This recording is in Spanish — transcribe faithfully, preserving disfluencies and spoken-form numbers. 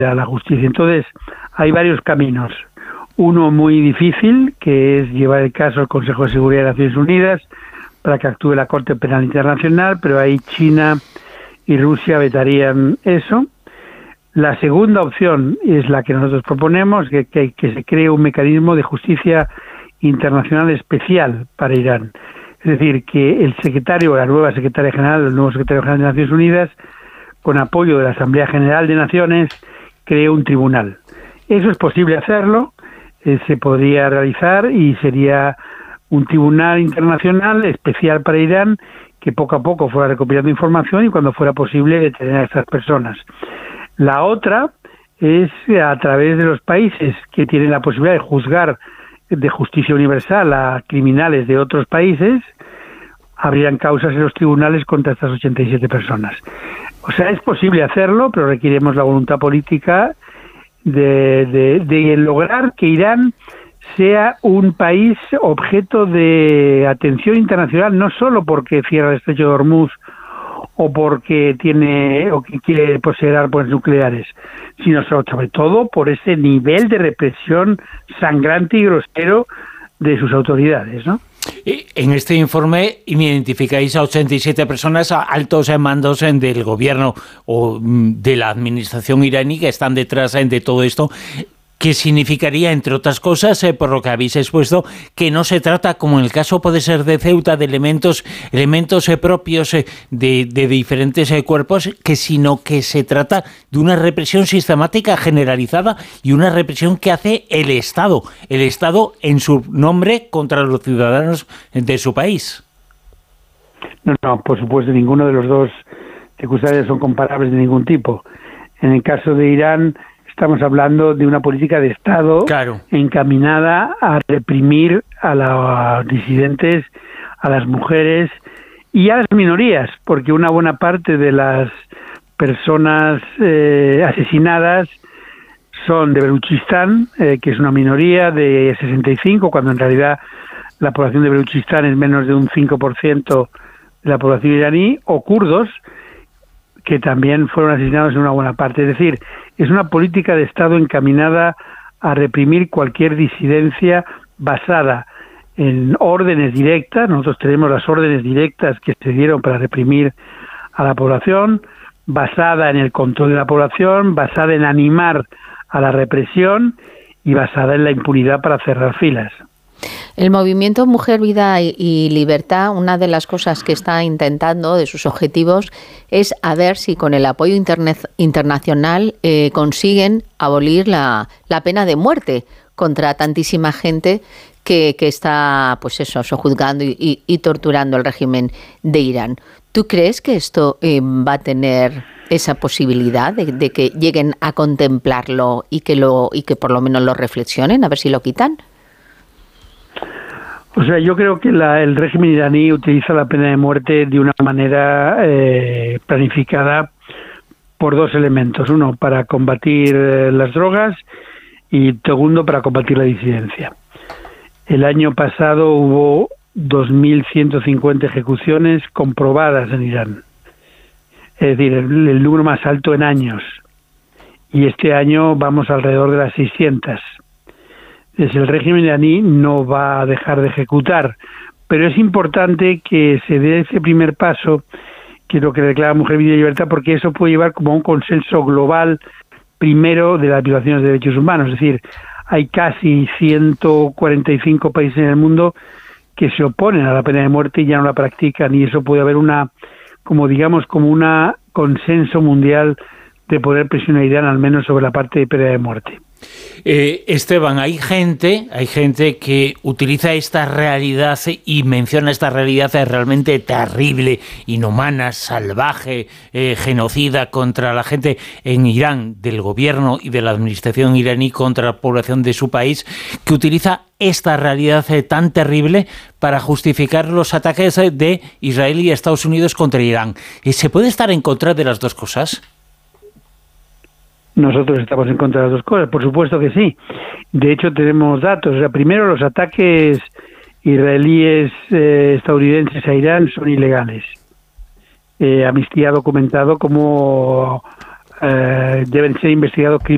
a la justicia. Entonces, hay varios caminos. Uno muy difícil, que es llevar el caso al Consejo de Seguridad de Naciones Unidas para que actúe la Corte Penal Internacional, pero ahí China y Rusia vetarían eso. La segunda opción es la que nosotros proponemos, que, que, que se cree un mecanismo de justicia internacional especial para Irán. Es decir, que el secretario, la nueva secretaria general, el nuevo secretario general de Naciones Unidas, con apoyo de la Asamblea General de Naciones, cree un tribunal. Eso es posible hacerlo, eh, se podría realizar y sería un tribunal internacional especial para Irán que poco a poco fuera recopilando información y cuando fuera posible detener a estas personas. La otra es a través de los países que tienen la posibilidad de juzgar de justicia universal a criminales de otros países, habrían causas en los tribunales contra estas ochenta y siete personas. O sea, es posible hacerlo, pero requerimos la voluntad política de, de, de lograr que Irán sea un país objeto de atención internacional, no solo porque cierra el estrecho de Hormuz o porque tiene o que quiere poseer armas nucleares, sino sobre todo por ese nivel de represión sangrante y grosero de sus autoridades, ¿no? En este informe identificáis a ochenta y siete personas, a altos mandos del gobierno o de la administración iraní que están detrás de todo esto. ¿Qué significaría, entre otras cosas, eh, por lo que habéis expuesto, que no se trata, como en el caso puede ser de Ceuta, de elementos elementos eh, propios eh, de, de diferentes eh, cuerpos, que sino que se trata de una represión sistemática generalizada y una represión que hace el Estado, el Estado en su nombre contra los ciudadanos de su país? No, no, por supuesto, ninguno de los dos circunstancias son comparables de ningún tipo. En el caso de Irán, estamos hablando de una política de Estado claro. encaminada a reprimir a los disidentes, a las mujeres y a las minorías, porque una buena parte de las personas eh, asesinadas son de Baluchistán, eh, que es una minoría de sesenta y cinco, cuando en realidad la población de Baluchistán es menos de un cinco por ciento de la población iraní, o kurdos, que también fueron asesinados en una buena parte. Es decir, es una política de Estado encaminada a reprimir cualquier disidencia basada en órdenes directas. Nosotros tenemos las órdenes directas que se dieron para reprimir a la población, basada en el control de la población, basada en animar a la represión y basada en la impunidad para cerrar filas. El movimiento Mujer, Vida y Libertad, una de las cosas que está intentando, de sus objetivos, es a ver si con el apoyo internet, internacional eh, consiguen abolir la, la pena de muerte contra tantísima gente que, que está, pues eso, sojuzgando y, y, y torturando el régimen de Irán. ¿Tú crees que esto eh, va a tener esa posibilidad de, de que lleguen a contemplarlo y que lo y que por lo menos lo reflexionen, a ver si lo quitan? O sea, yo creo que la, el régimen iraní utiliza la pena de muerte de una manera eh, planificada por dos elementos. Uno, para combatir eh, las drogas y segundo, para combatir la disidencia. El año pasado hubo dos mil ciento cincuenta ejecuciones comprobadas en Irán. Es decir, el, el número más alto en años. Y este año vamos alrededor de las seiscientas. Es el régimen iraní no va a dejar de ejecutar, pero es importante que se dé ese primer paso, que es lo que reclama Mujer, Vida y Libertad, porque eso puede llevar como a un consenso global primero de las violaciones de derechos humanos. Es decir, hay casi ciento cuarenta y cinco países en el mundo que se oponen a la pena de muerte y ya no la practican, y eso puede haber una, como digamos, como una consenso mundial de poder presionar a Irán al menos sobre la parte de pena de muerte. Eh, Esteban, hay gente, hay gente que utiliza esta realidad y menciona esta realidad realmente terrible, inhumana, salvaje, eh, genocida contra la gente en Irán, del gobierno y de la administración iraní contra la población de su país, que utiliza esta realidad eh, tan terrible para justificar los ataques de Israel y Estados Unidos contra Irán. ¿Se puede estar en contra de las dos cosas? Nosotros estamos en contra de las dos cosas, por supuesto que sí. De hecho, tenemos datos. O sea, primero, los ataques israelíes eh, estadounidenses a Irán son ilegales. Eh, Amnistía ha documentado cómo eh, deben ser investigados crímenes